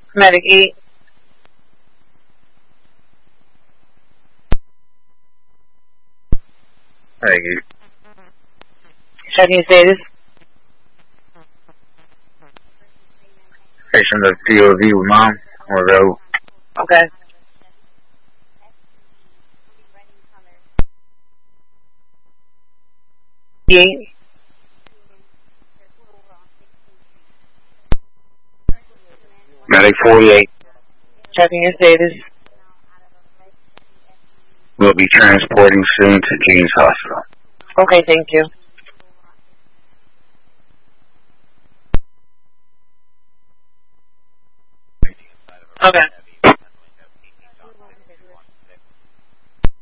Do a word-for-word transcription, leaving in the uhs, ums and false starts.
Medic eight. Medic eight. Checking status. Patient of P O V with mom. Or available. Okay. Eight. Medic forty-eight. Checking your status. We'll be transporting soon to James Hospital. Okay, thank you. Okay.